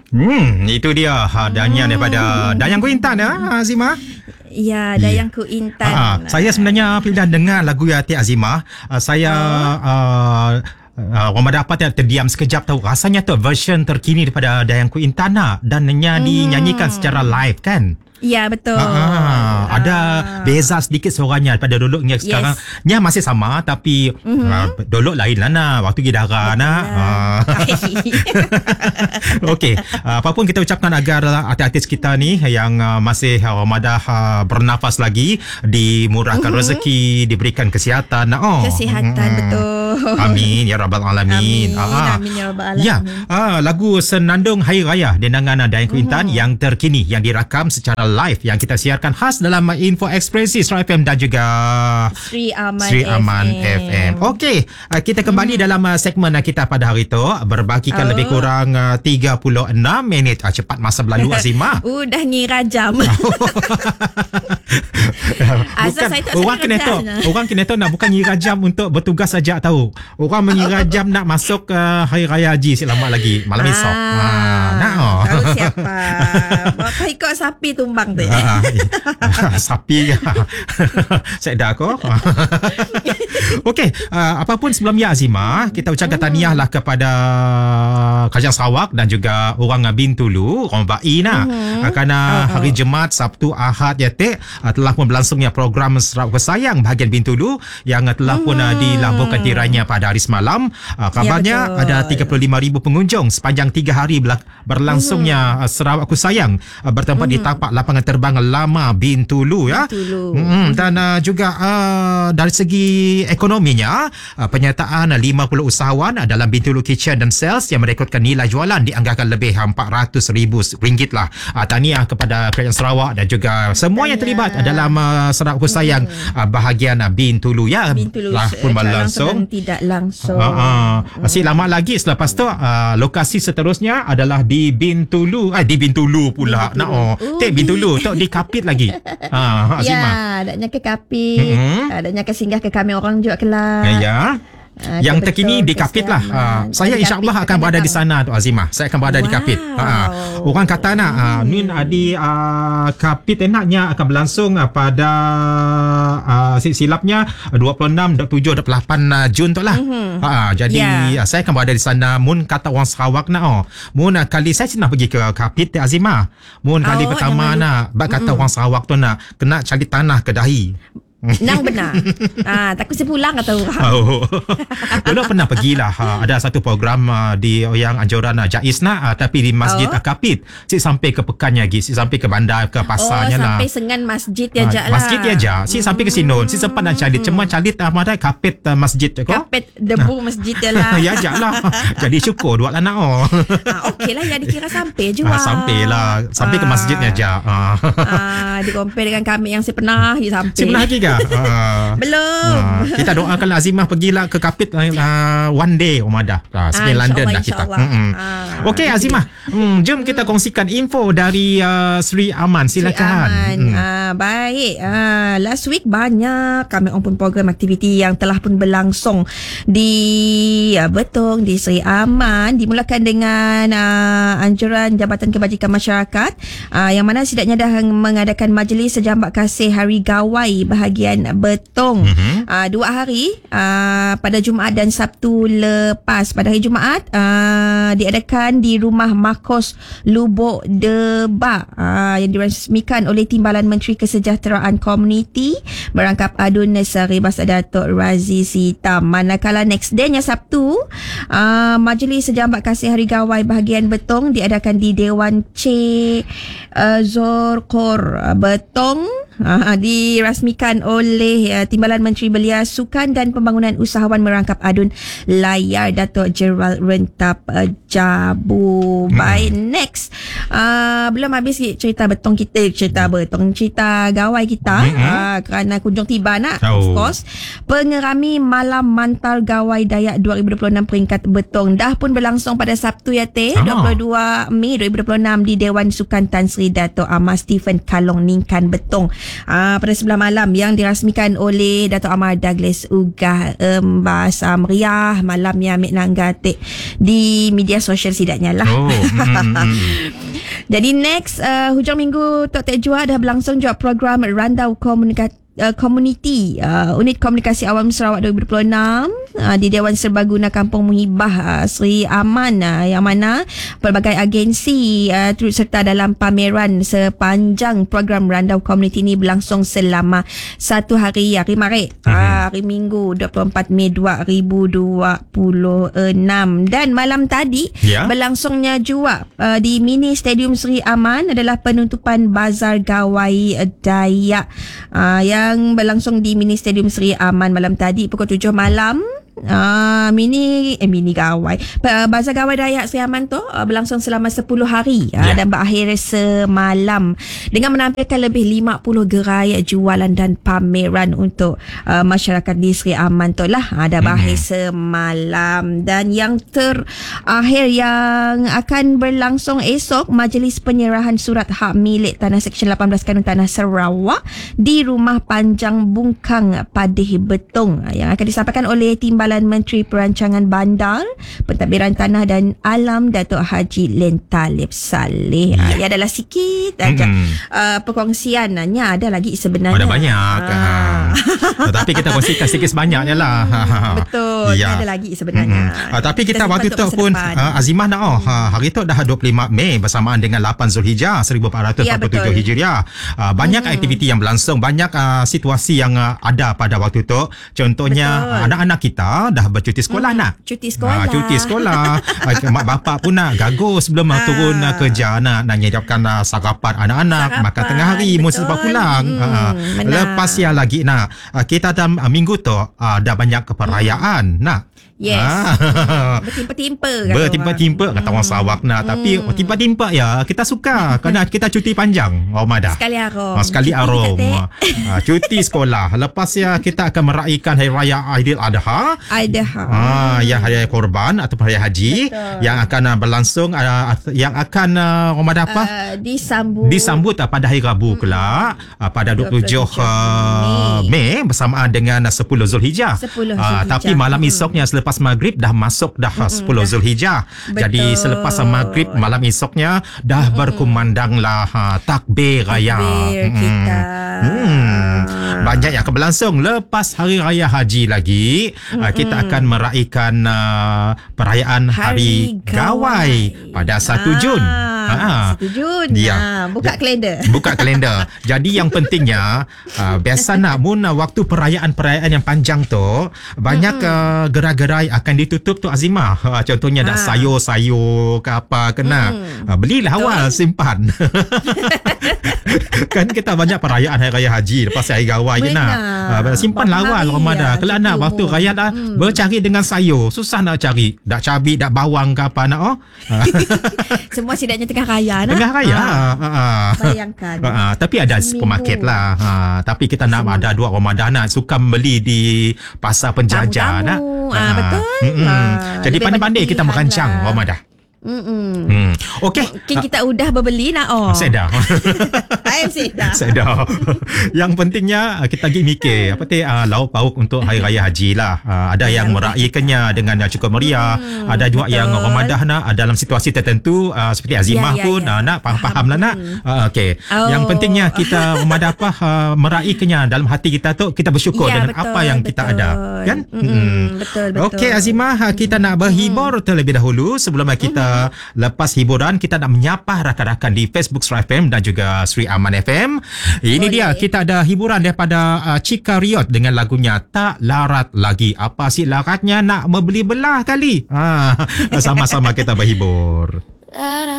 Itu dia Dayang daripada Dayang Kuintan Azimah. Ya, Dayang Kuintan. Saya sebenarnya bila dengar lagu Ati Azimah, saya orang dapat terdiam sekejap tahu. Rasanya tu version terkini daripada Dayang Kuintan dan dinyanyikan secara live kan? Ya, betul. Ada beza sedikit suaranya daripada dulu-nya sekarang. Nya masih sama tapi dulu lain lah nak. Waktu gidara nak. Okey, apapun kita ucapkan agar artis kita ni yang masih Ramadah bernafas lagi, dimurahkan rezeki, diberikan kesihatan. Kesihatan, betul. Amin ya rabbal alamin. Amin ya rabbal alamin. Ya, lagu Senandung Hari Raya dengan Dayang Kuintan yang terkini, yang dirakam secara live, yang kita siarkan khas dalam Info Ekspresi Sri FM dan juga Sri Aman FM. Okey, kita kembali dalam segmen kita pada hari itu, berbagikan lebih kurang 36 minit. Cepat masa berlalu Azimah. Dah ngira jam. Bukan, orang kena tahu nak bukan ngira jam untuk bertugas saja tahu. Orang mengira jam nak masuk Hari Raya Haji selamat lagi malam esok. Tahu siapa? Bakal ikut sapi tumbang tu. Sapi. Saya dah kok. Okey, apapun sebelumnya Azimah, kita ucapkan tahniah lah kepada Kerajaan Sarawak dan juga orang Bintulu, orang Ba'i kerana hari Jumaat, Sabtu, Ahad telah pun berlangsungnya program Sarawak Sayang bahagian Bintulu yang telah pun dilabuhkan tirainya pada hari semalam. Kabarnya ada 35,000 pengunjung sepanjang 3 hari berlangsungnya Sarawak Sayang bertempat di tapak lapangan terbang lama Bintulu dan juga dari segi ekonominya, penyertaan 50 usahawan dalam Bintulu Kitchen dan Sales yang merekodkan nilai jualan dianggarkan lebih RM400,000 lah. Tahniah kepada Kerajaan Sarawak dan juga semua yang terlibat dalam Sarawak Sayang bahagian Bintulu telah pun berlangsung. Tidak langsung. Masih lama lagi selepas tu lokasi seterusnya adalah di Bintulu. Di Bintulu pula. Bintulu tu di Kapit lagi. Ya, adanya ke Kapit. Adanya ke singgah ke kami orang juga kelas. Ya. Yang terkini di Kapit lah. Saya insyaAllah akan berada di sana tu Azimah. Saya akan berada di Kapit. Orang kata nak ni di Kapit enaknya akan berlangsung pada silapnya 26, 27, 28 Jun tu lah. Jadi saya akan berada di sana. Mun kata orang Sarawak nak mun kali saya pernah pergi ke Kapit Azimah. Mun kali pertama nak kata orang Sarawak tu nak kena cari tanah Kedahi. Nang benar. Takut saya pulang kata orang. Dulu pernah pergilah. Ada satu program di yang anjuran Jais tapi di Masjid Kapit. Si sampai ke Pekannya lagi, si sampai ke bandar, ke pasarnya lah. Sampai sengan masjid aja lah. Masjid aja. Si sampai ke Sinun. Si sempat nak calit. Cuma calit ada Kapit masjid kok. Kapit debu masjid lah. Ya aja lah. Jadi syukur dua anak okey lah, jadi kira sampai je. Sampai lah. Sampai ke masjidnya aja. Di compare dengan kami yang saya pernah sampai. Saya pernah lagi ke? Belum. Kita doakan Azimah pergilah ke Kapit one day Ramadan. Sini London dah kita. Okey Azimah, jom kita kongsikan info dari Sri Aman. Silakan. Baik. Last week banyak kami open program aktiviti yang telah pun berlangsung di Betong, di Sri Aman. Dimulakan dengan anjuran Jabatan Kebajikan Masyarakat yang mana sidaknya dah mengadakan majlis sejambak kasih Hari Gawai bahagian Betong 2 hari pada Jumaat dan Sabtu lepas. Pada hari Jumaat diadakan di Rumah Makos Lubuk Debak yang dirasmikan oleh Timbalan Menteri Kesejahteraan Komuniti berangkap adun Seri Bas Datuk Razi Sitam. Manakala next day-nya Sabtu, majlis sejambak kasih Hari Gawai bahagian Betong diadakan di Dewan C Zorkor Betong, dirasmikan oleh Timbalan Menteri Belia Sukan dan Pembangunan Usahawan merangkap adun layar Datuk Gerald Rentap Jabu. Baik, next. Belum habis cerita Betong kita, cerita Gawai kita. Kerana kunjung tiba nak, of course. Pengerami Malam Mantar Gawai Dayak 2026 peringkat Betong dah pun berlangsung pada Sabtu 22 Mei 2026 di Dewan Sukan Tan Sri Dato' Ahmad Stephen Kalong Ningkan Betong. pada sebelah malam yang dirasmikan oleh Dato' Amar Douglas Ugah. Bahasa meriah malam yang ambil nanggatik di media sosial sidaknya lah. Jadi next hujung minggu Tok Tek Jua dah berlangsung juga program Randau Community Unit Komunikasi Awam Sarawak 2026 di Dewan Serbaguna Kampung Muhibah Seri Aman, yang mana pelbagai agensi turut serta dalam pameran sepanjang program Randau Community ini berlangsung selama 1 hari Maret, hari Minggu 24 Mei 2026. Dan malam tadi berlangsungnya juga di Mini Stadium Seri Aman adalah penutupan Bazar Gawai Dayak yang berlangsung di Mini Stadium Seri Aman malam tadi pukul 7 malam. Mini Gawai Bazar Gawai Dayak Seri Aman tu berlangsung selama 10 hari dan berakhir semalam dengan menampilkan lebih 50 gerai jualan dan pameran untuk masyarakat di Seri Aman tu lah. Dah berakhir semalam. Dan yang terakhir yang akan berlangsung esok, Majlis Penyerahan Surat Hak Milik Tanah Seksyen 18 Kanun Tanah Sarawak di Rumah Panjang Bungkang Padih Betong, yang akan disampaikan oleh Timbalan Menteri Perancangan Bandar, Pentadbiran Tanah dan Alam, Datuk Haji Len Talib Saleh. Ia adalah sikit aja perkongsiannya. Ada lagi sebenarnya. Ada banyak. Tapi kita kongsikan sikit sebanyaknya lah. Betul. Ada lagi sebenarnya. Tapi kita waktu tu pun Azimah nak hari tu dah 25 Mei bersamaan dengan 8 Zulhijjah 1447 Hijriah. Banyak aktiviti yang berlangsung, banyak situasi yang ada pada waktu tu. Contohnya anak-anak kita dah bercuti sekolah nak. Cuti sekolah. Cuti sekolah. Mak bapak pun nak gagus sebelum turun kerja, nak nyiapkan sarapan anak-anak makan tengah hari mesti sebab pulang. Lepas ya lagi nak kita dalam minggu tu dah banyak keperayaan nak. Yes. Bertimpa-timpa kata orang Sarawak nak. Tapi timpa-timpa ya kita suka kerana kita cuti panjang Ramadan. Sekali arom. Cuti sekolah. Lepas ya kita akan meraihkan Hari Raya Aidiladha. Ya Hari Korban atau Hari Haji. Betul. Yang akan berlangsung yang akan Ramadan apa? Disambut pada hari Rabu pula pada 27 Mei bersamaan dengan 10 Zulhijjah. Tapi malam esoknya selepas maghrib dah masuk 10 Zulhijjah. Jadi selepas maghrib malam esoknya dah berkumandanglah takbir raya. Kita. Banyak yang akan berlangsung. Lepas Hari Raya Haji lagi, kita akan meraihkan perayaan Hari Gawai pada 1 Jun. 1 Jun. Buka kalender. Jadi yang pentingnya biasa nak waktu perayaan-perayaan yang panjang tu banyak gerai-gerai akan ditutup tu Azimah. Contohnya dak sayur-sayur ke apa kena. Belilah awal, simpan. Kan kita banyak perayaan Hari Raya Haji lepas Hari Gawai je nak. Simpan awal Ramadan. Kalau nak waktu raya dah bercari dengan sayur, susah nak cari. Dak cabai, dak bawang ke apa nak. Semua sidaknya tengah raya nak. Tengah raya. Bayangkan. Tapi ada supermarket lah. Tapi kita nak ada 2 Ramadan nak suka beli di pasar penjajah nak. Betul. Jadi pandai-pandai kita merancang Ramadan. Okey. Mungkin kita udah berbeli nak. Saya dah. Saya dah. Yang pentingnya kita pergi mikir apa lauk pauk untuk Hari Raya Haji lah. Ada yang meraihkannya dengan cukup meriah. Ada juga yang Ramadan nak dalam situasi tertentu seperti Azimah pun nak faham lah nak. Okey. Yang pentingnya kita Ramadan meraihkannya dalam hati kita tu, kita bersyukur dengan apa yang kita ada, kan? Betul. Okey Azimah, kita nak berhibur terlebih dahulu. Sebelum kita lepas hiburan, kita nak menyapa rakan-rakan di Facebook Sri FM dan juga Sri Aman FM. Ini dia, kita ada hiburan daripada Cika Riot dengan lagunya Tak Larat Lagi. Apa sih laratnya, nak membeli belah kali? Sama-sama kita berhibur.